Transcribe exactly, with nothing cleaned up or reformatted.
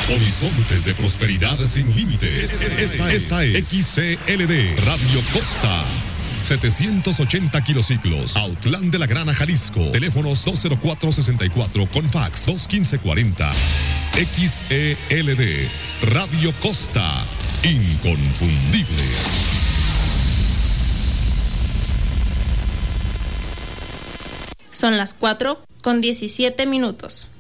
Horizontes de prosperidad sin límites. Esta, esta es X C L D Radio Costa. setecientos ochenta kilociclos, Autlán de la Grana, Jalisco. Teléfonos dos cero cuatro sesenta y cuatro con fax dos quince cuarenta. X E L D Radio Costa. Inconfundible. Son las cuatro con diecisiete minutos.